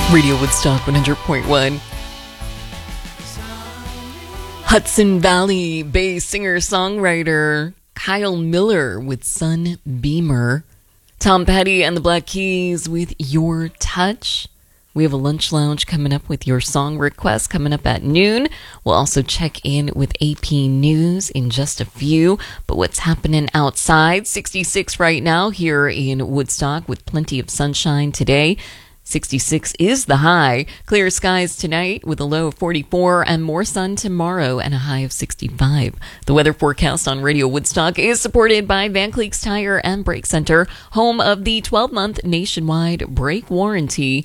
Radio Woodstock 100.1. Hudson Valley-based singer-songwriter Kyle Miller with Sunbeamer. Tom Petty and the Black Keys with Your Touch. We have a lunch lounge coming up with your song requests coming up at noon. We'll also check in with AP News in just a few. But what's happening outside? 66 right now here in Woodstock with plenty of sunshine today. 66 is the high. Clear skies tonight with a low of 44 and more sun tomorrow and a high of 65. The weather forecast on Radio Woodstock is supported by Van Cleek's Tire and Brake Center, home of the 12-month nationwide brake warranty,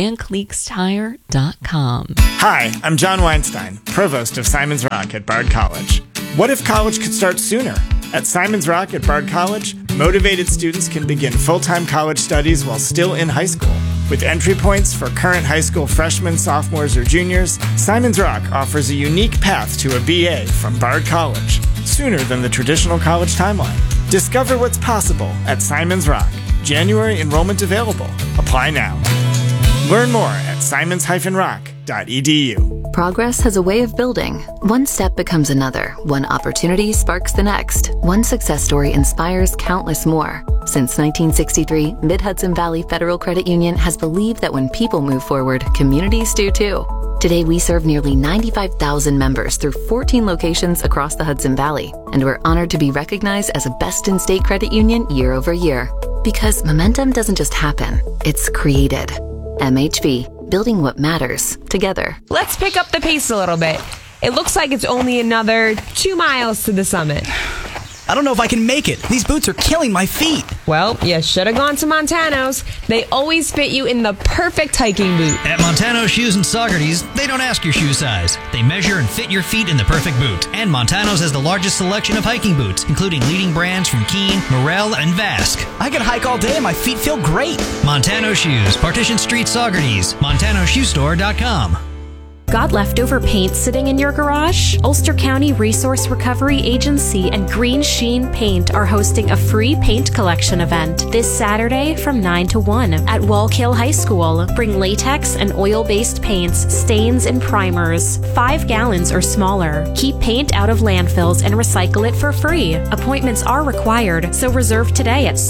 VanCleeksTire.com. Hi, I'm John Weinstein, Provost of Simon's Rock at Bard College. What if college could start sooner? At Simon's Rock at Bard College, motivated students can begin full-time college studies while still in high school. With entry points for current high school freshmen, sophomores, or juniors, Simon's Rock offers a unique path to a BA from Bard College, sooner than the traditional college timeline. Discover what's possible at Simon's Rock. January enrollment available. Apply now. Learn more at simons-rock.edu. Progress has a way of building. One step becomes another. One opportunity sparks the next. One success story inspires countless more. Since 1963, Mid-Hudson Valley Federal Credit Union has believed that when people move forward, communities do too. Today, we serve nearly 95,000 members through 14 locations across the Hudson Valley, and we're honored to be recognized as a best-in-state credit union year over year. Because momentum doesn't just happen, it's created. MHV, building what matters together. Let's pick up the pace a little bit. It looks like it's only another 2 miles to the summit. I don't know if I can make it. These boots are killing my feet. Well, you should have gone to Montano's. They always fit you in the perfect hiking boot. At Montano Shoes and Saugerties, they don't ask your shoe size. They measure and fit your feet in the perfect boot. And Montano's has the largest selection of hiking boots, including leading brands from Keen, Morel, and Vask. I can hike all day and my feet feel great. Montano Shoes, Partition Street, Saugerties, MontanoShoeStore.com. Got leftover paint sitting in your garage? Ulster County Resource Recovery Agency and Green Sheen Paint are hosting a free paint collection event this Saturday from 9 to 1 at Wallkill High School. Bring latex and oil-based paints, stains, and primers, 5 gallons or smaller. Keep paint out of landfills and recycle it for free. Appointments are required, so reserve today at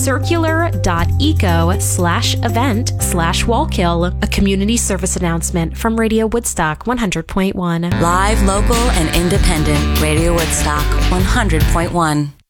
circular.eco/event/Wallkill. A community service announcement from Radio Woodstock 100.1. Live, local, and independent. Radio Woodstock 100.1.